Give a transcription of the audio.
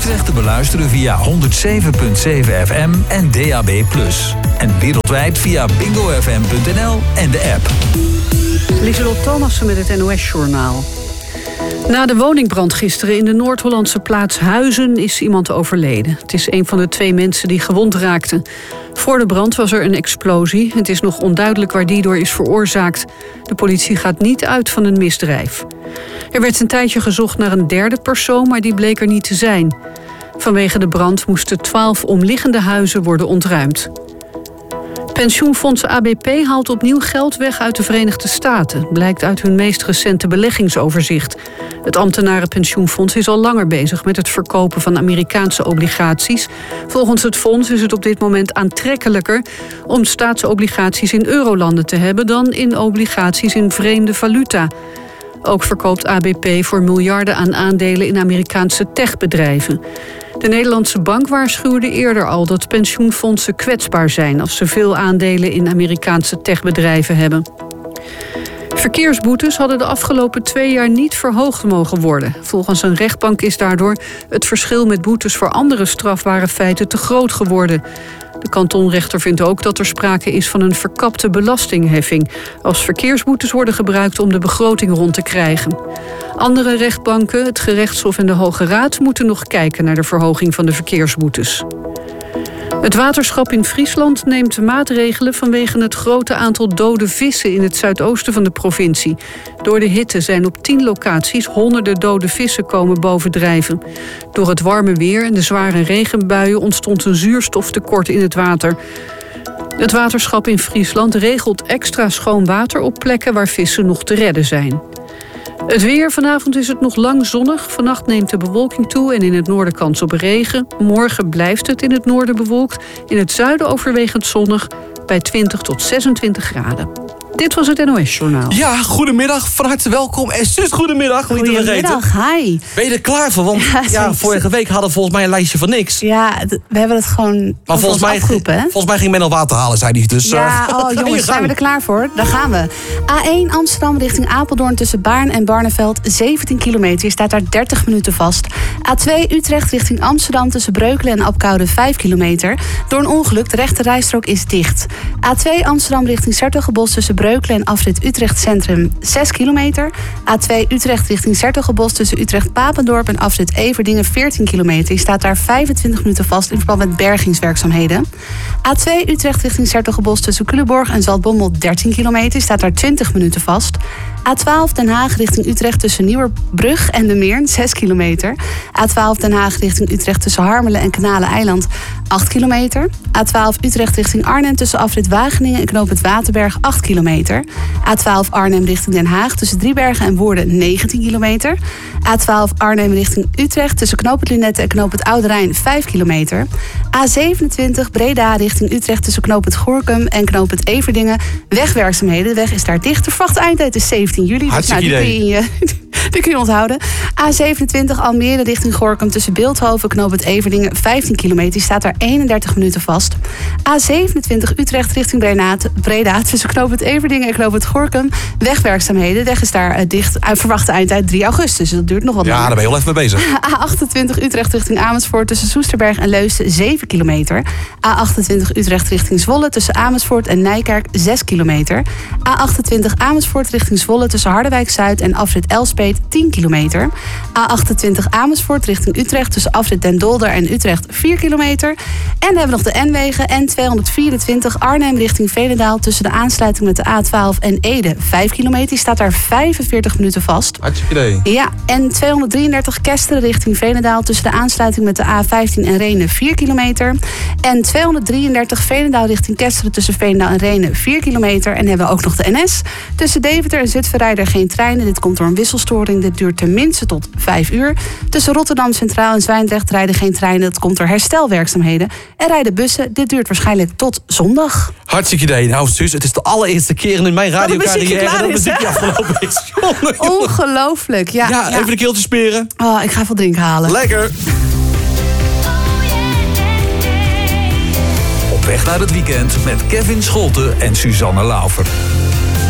Utrecht te beluisteren via 107.7 FM en DAB+. En wereldwijd via bingofm.nl en de app. Lieselot Thomassen met het NOS-journaal. Na de woningbrand gisteren in de Noord-Hollandse plaats Huizen is iemand overleden. Het is een van de 2 mensen die gewond raakten. Voor de brand was er een explosie. Het is nog onduidelijk waar die door is veroorzaakt. De politie gaat niet uit van een misdrijf. Er werd een tijdje gezocht naar een 3e persoon, maar die bleek er niet te zijn. Vanwege de brand moesten 12 omliggende huizen worden ontruimd. Pensioenfonds ABP haalt opnieuw geld weg uit de Verenigde Staten. Blijkt uit hun meest recente beleggingsoverzicht. Het ambtenarenpensioenfonds is al langer bezig met het verkopen van Amerikaanse obligaties. Volgens het fonds is het op dit moment aantrekkelijker om staatsobligaties in eurolanden te hebben dan in obligaties in vreemde valuta. Ook verkoopt ABP voor miljarden aan aandelen in Amerikaanse techbedrijven. De Nederlandse bank waarschuwde eerder al dat pensioenfondsen kwetsbaar zijn als ze veel aandelen in Amerikaanse techbedrijven hebben. Verkeersboetes hadden de afgelopen 2 jaar niet verhoogd mogen worden. Volgens een rechtbank is daardoor het verschil met boetes voor andere strafbare feiten te groot geworden. De kantonrechter vindt ook dat er sprake is van een verkapte belastingheffing als verkeersboetes worden gebruikt om de begroting rond te krijgen. Andere rechtbanken, het gerechtshof en de Hoge Raad moeten nog kijken naar de verhoging van de verkeersboetes. Het waterschap in Friesland neemt maatregelen vanwege het grote aantal dode vissen in het zuidoosten van de provincie. Door de hitte zijn op 10 locaties honderden dode vissen komen bovendrijven. Door het warme weer en de zware regenbuien ontstond een zuurstoftekort in het water. Het waterschap in Friesland regelt extra schoon water op plekken waar vissen nog te redden zijn. Het weer, vanavond is het nog lang zonnig. Vannacht neemt de bewolking toe en in het noorden kans op regen. Morgen blijft het in het noorden bewolkt. In het zuiden overwegend zonnig bij 20 tot 26 graden. Dit was het NOS-journaal. Ja, goedemiddag, van harte welkom. En zus, goedemiddag. Goedemiddag, hi. Ben je er klaar voor? Want vorige week hadden we volgens mij een lijstje van niks. Ja, we hebben het gewoon maar volgens mij ging men al water halen, zei hij. Dus, jongens, zijn we er klaar voor? Daar gaan we. A1 Amsterdam richting Apeldoorn tussen Baarn en Barneveld, 17 kilometer. Je staat daar 30 minuten vast. A2 Utrecht richting Amsterdam tussen Breukelen en Apkoude, 5 kilometer. Door een ongeluk, de rechte rijstrook is dicht. A2 Amsterdam richting 's-Hertogenbosch tussen Breukelen en afrit Utrecht Centrum, 6 kilometer. A2 Utrecht richting 's-Hertogenbosch tussen Utrecht Papendorp en afrit Everdingen, 14 kilometer. Je staat daar 25 minuten vast in verband met bergingswerkzaamheden. A2 Utrecht richting 's-Hertogenbosch tussen Culemborg en Zaltbommel, 13 kilometer. Je staat daar 20 minuten vast. A12 Den Haag richting Utrecht tussen Nieuwerbrug en De Meern, 6 kilometer. A12 Den Haag richting Utrecht tussen Harmelen en Kanalen-Eiland, 8 kilometer. A12 Utrecht richting Arnhem tussen afrit Wageningen en knooppunt Waterberg, 8 kilometer. A12 Arnhem richting Den Haag tussen Driebergen en Woerden, 19 kilometer. A12 Arnhem richting Utrecht tussen knooppunt Lunette en knooppunt Oude Rijn, 5 kilometer. A27 Breda richting Utrecht tussen knooppunt Gorinchem en knooppunt Everdingen, wegwerkzaamheden. De weg is daar dicht. De verwachte eindtijd is 17 juli. Hartstikke idee. Die kun je onthouden. A27 Almere richting Gorinchem tussen Beeldhoven, knooppunt Everdingen, 15 kilometer. Die staat daar 31 minuten vast. A27 Utrecht richting Breda tussen knooppunt Everdingen en knooppunt Gorinchem, wegwerkzaamheden. De weg is daar dicht. Verwachte eindtijd 3 augustus. Dus dat duurt nog wat langer. Ja, daar ben je wel even mee bezig. A28 Utrecht richting Amersfoort tussen Soesterberg en Leusden, 7 kilometer. A28 Utrecht richting Zwolle tussen Amersfoort en Nijkerk, 6 kilometer. A28 Amersfoort richting Zwolle tussen Harderwijk-Zuid en afrit Elspeet, 10 kilometer. A28 Amersfoort richting Utrecht tussen afrit Den Dolder en Utrecht, 4 kilometer. En dan hebben we nog de N-wegen. N224 Arnhem richting Veenendaal tussen de aansluiting met de A12 en Ede, 5 kilometer. Die staat daar 45 minuten vast. Hartstikke idee. Ja, en 233 Kesteren richting Veenendaal tussen de aansluiting met de A15 en Rhenen, 4 kilometer. En 233 Veenendaal richting Kesteren tussen Veenendaal en Rhenen, 4 kilometer. En dan hebben we ook nog de NS. Tussen Deventer en Zutphen rijden er geen treinen. Dit komt door een wisselstoring. Dit duurt tenminste tot 5 uur. Tussen Rotterdam Centraal en Zwijndrecht rijden geen treinen. Dat komt door herstelwerkzaamheden. En rijden bussen. Dit duurt waarschijnlijk tot zondag. Hartstikke idee. Nou, Suus, het is de allereerste keer in mijn radiocarrière dat de muziek afgelopen is. Ongelooflijk. Ja, even de keeltjes speren. Oh, ik ga veel drinken halen. Lekker. Op weg naar het weekend met Kevin Scholten en Suzanne Laufer.